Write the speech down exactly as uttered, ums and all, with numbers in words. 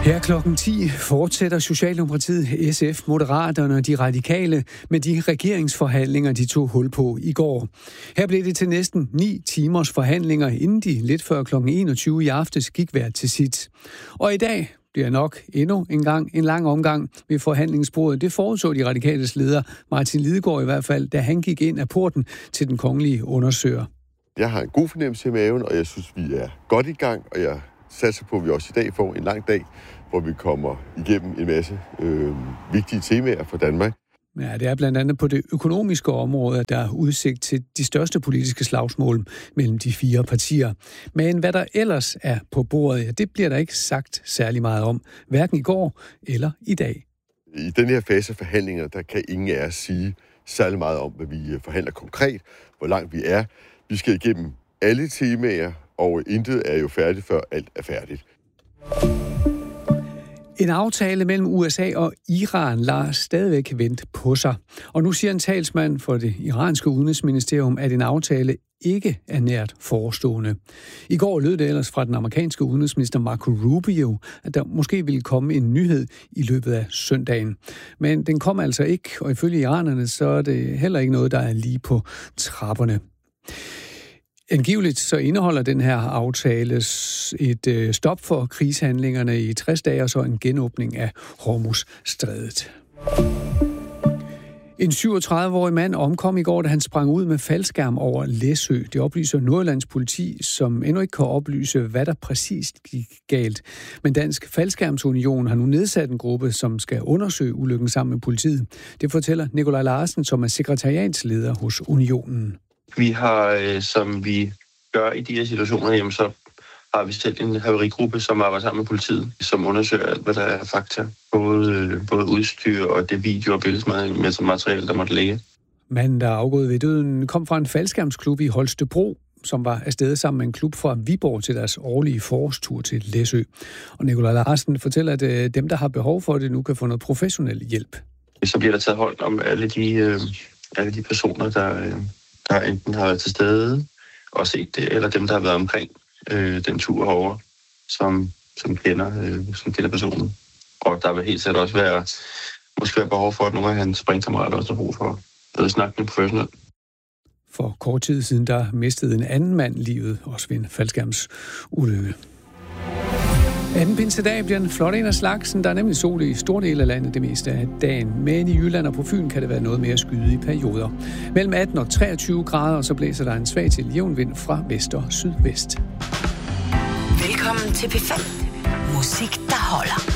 Her klokken ti fortsætter Socialdemokratiet, S F, Moderaterne og de radikale med de regeringsforhandlinger, de tog hul på i går. Her blev det til næsten ni timers forhandlinger, inden de lidt før klokken enogtyve i aftes gik hver til sit. Og i dag bliver nok endnu en gang en lang omgang ved forhandlingsbordet. Det forudså de radikales leder, Martin Lidegaard i hvert fald, da han gik ind ad porten til den kongelige undersøger. Jeg har en god fornemmelse i maven, og jeg synes, vi er godt i gang, og jeg satser på, at vi også i dag får en lang dag, hvor vi kommer igennem en masse øh, vigtige temaer for Danmark. Ja, det er blandt andet på det økonomiske område, at der er udsigt til de største politiske slagsmål mellem de fire partier. Men hvad der ellers er på bordet, ja, det bliver der ikke sagt særlig meget om, hverken i går eller i dag. I den her fase af forhandlinger, der kan ingen af os sige særlig meget om, hvad vi forhandler konkret, hvor langt vi er. Vi skal igennem alle temaer, og intet er jo færdigt, før alt er færdigt. En aftale mellem U S A og Iran lader stadigvæk vente på sig. Og nu siger en talsmand for det iranske udenrigsministerium, at en aftale ikke er nært forestående. I går lød det ellers fra den amerikanske udenrigsminister Marco Rubio, at der måske ville komme en nyhed i løbet af søndagen. Men den kom altså ikke, og ifølge iranerne så er det heller ikke noget, der er lige på trapperne. Angiveligt så indeholder den her aftale et stop for krigshandlingerne i tres dage og så en genåbning af Hormuzstrædet. En syvogtredive-årig mand omkom i går, da han sprang ud med faldskærm over Læsø. Det oplyser Nordjyllands politi, som endnu ikke kan oplyse, hvad der præcist gik galt. Men Dansk Faldskærmsunion har nu nedsat en gruppe, som skal undersøge ulykken sammen med politiet. Det fortæller Nikolaj Larsen, som er sekretariatsleder hos Unionen. Vi har, øh, som vi gør i de her situationer, jamen, så har vi selv en haverigruppe, som arbejder sammen med politiet, som undersøger alt, hvad der er fakta. Både, øh, både udstyr og det video- og billedmateriale, der måtte ligge. Manden, der er afgået ved døden, kom fra en faldskærmsklub i Holstebro, som var afsted sammen med en klub fra Viborg til deres årlige forårstur til Læsø. Og Nikolaj Larsen fortæller, at øh, dem, der har behov for det, nu kan få noget professionel hjælp. Så bliver der taget hånd om alle de, øh, alle de personer, der... Øh, der enten har været til stede og set det, eller dem, der har været omkring øh, den tur herover, som, som, kender, øh, som kender personen. Og der vil helt sikkert også være, måske være behov for, at nogle af hans springkammerater også har brug for at snakke med professionelt. For kort tid siden, der mistede en anden mand livet, også ved en faldskærmsulykke. Anden pinsedag bliver en flot en af slagsen. Der er nemlig sol i store dele af landet det meste af dagen. Men i Jylland og på Fyn kan det være noget mere skyde i perioder. Mellem atten og treogtyve grader, og så blæser der en svag til jævn vind fra vest og sydvest. Velkommen til P fem. Musik, der holder.